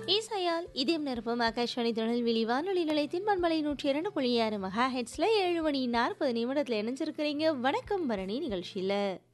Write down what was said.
இசையால் இதயம் நிரப்பும் ஆகாஷ்வாணி திருநெல்வேலி வானொலி நிலையத்தின் பண்பலை 102.6 மெகா ஹெட்ஸ்ல 7 மணி 40 நிமிடத்துல இணைஞ்சிருக்கிறீங்க. வணக்கம் பரணி நிகழ்ச்சியில